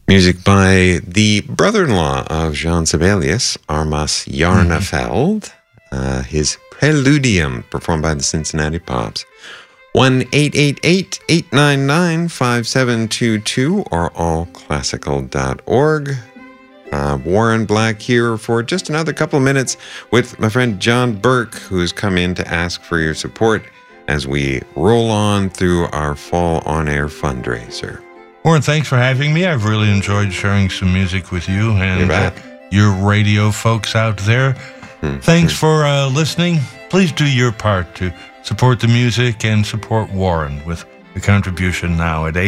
Music by the brother-in-law of Jean Sibelius, Armas Jarnefeld. His Preludium, performed by the Cincinnati Pops. 1-888-899-5722 or allclassical.org. Warren Black here for just another couple of minutes with my friend John Burke, who's come in to ask for your support as we roll on through our Fall On Air fundraiser. Warren, thanks for having me. I've really enjoyed sharing some music with you and your radio folks out there. Thanks for listening. Please do your part to support the music and support Warren with a contribution now at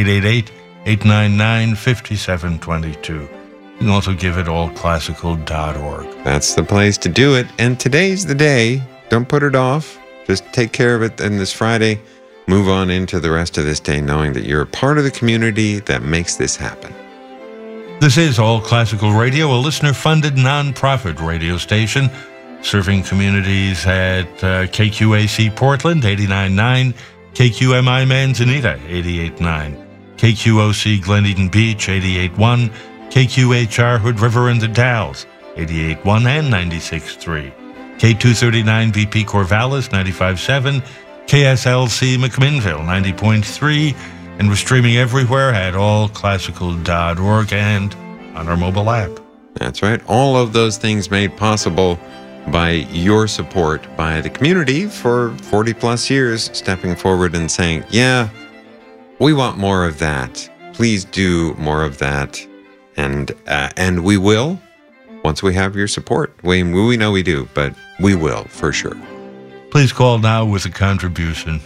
888-899-5722. You can also give it allclassical.org. That's the place to do it. And today's the day. Don't put it off. Just take care of it on this Friday. Move on into the rest of this day knowing that you're a part of the community that makes this happen. This is All Classical Radio, a listener-funded non-profit radio station serving communities at KQAC Portland, 89.9, KQMI Manzanita, 88.9, KQOC Glen Eden Beach, 88.1, KQHR Hood River and the Dalles, 88.1 and 96.3, K239 BP Corvallis, 95.7, KSLC McMinnville, 90.3, and we're streaming everywhere at allclassical.org and on our mobile app. That's right. All of those things made possible by your support, by the community for 40 plus years, stepping forward and saying, yeah, we want more of that. Please do more of that. And we will, once we have your support. We know we do, but we will for sure. Please call now with a contribution,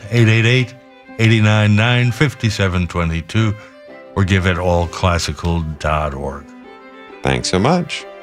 888-899-5722, or give at allclassical.org. Thanks so much.